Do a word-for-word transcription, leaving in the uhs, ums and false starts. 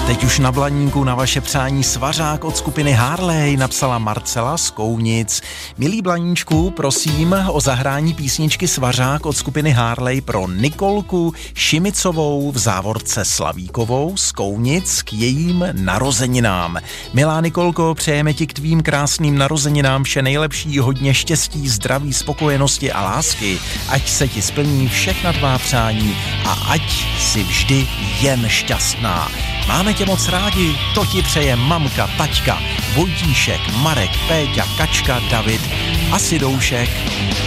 Teď už na blaníku na vaše přání svařák od skupiny Harley, napsala Marcela z Kounic. Milý blaníčku, prosím o zahrání písničky Svařák od skupiny Harley pro Nikolku Šimicovou v závorce Slavíkovou z Kounic k jejím narozeninám. Milá Nikolko, přejeme ti k tvým krásným narozeninám vše nejlepší, hodně štěstí, zdraví, spokojenosti a lásky. Ať se ti splní všechna tvá přání a ať si vždy jen šťastná. Máme tě moc rádi, to ti přeje mamka, taťka, Vojtíšek, Marek, Péťa, Kačka, David a Sidoušek.